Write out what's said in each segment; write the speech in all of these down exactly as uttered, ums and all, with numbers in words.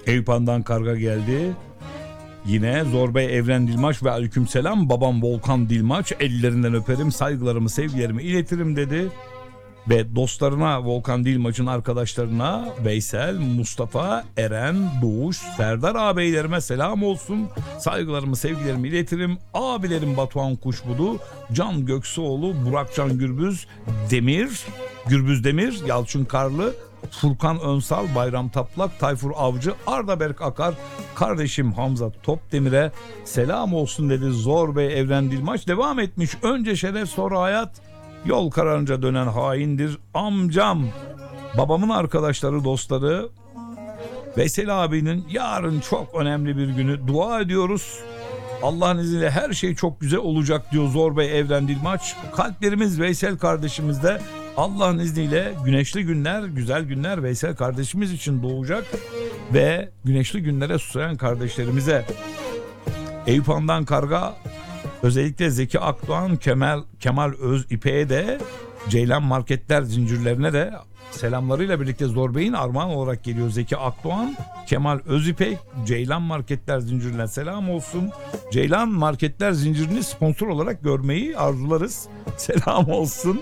Eyüphan'dan karga geldi. Yine Zorbay Evren Dilmaç ve aleykümselam babam Volkan Dilmaç, ellerinden öperim, saygılarımı sevgilerimi iletirim dedi. Ve dostlarına, Volkan Dilmaç'ın arkadaşlarına Veysel, Mustafa, Eren, Doğuş, Serdar ağabeylerime selam olsun. Saygılarımı sevgilerimi iletirim. Abilerim Batuhan Kuşbudu, Can Göksuoğlu, Burakcan Gürbüz Demir, Gürbüz Demir, Yalçın Karlı, Furkan Önsal, Bayram Taplak, Tayfur Avcı, Arda Berk Akar, kardeşim Hamza Topdemir'e selam olsun dedi. Zorbay Evren Dilmaç devam etmiş. Önce şeref sonra hayat, yol kararınca dönen haindir. Amcam, babamın arkadaşları, dostları, Veysel abinin yarın çok önemli bir günü, dua ediyoruz. Allah'ın izniyle her şey çok güzel olacak diyor Zorbay Evren Dilmaç. Kalplerimiz Veysel kardeşimizde. Allah'ın izniyle güneşli günler, güzel günler Veysel kardeşimiz için doğacak ve güneşli günlere susayan kardeşlerimize. Eyüphan'dan karga özellikle Zeki Akdoğan, Kemal, Kemal Öz İpek'e de, Ceylan Marketler zincirlerine de selamlarıyla birlikte Zorbay'ın armağan olarak geliyor. Zeki Akdoğan, Kemal Özipek, Ceylan Marketler zincirine selam olsun. Ceylan Marketler zincirini sponsor olarak görmeyi arzularız. Selam olsun.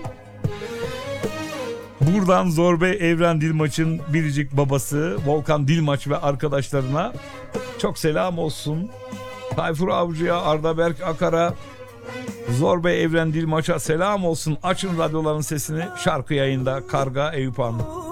Buradan Zorbay Evren Dilmaç'ın biricik babası Volkan Dilmaç ve arkadaşlarına çok selam olsun. Tayfur Avcı'ya, Arda Berk Akar'a, Zorbay Evren Dilmaç'a selam olsun. Açın radyoların sesini, şarkı yayında Karga Eyüphan.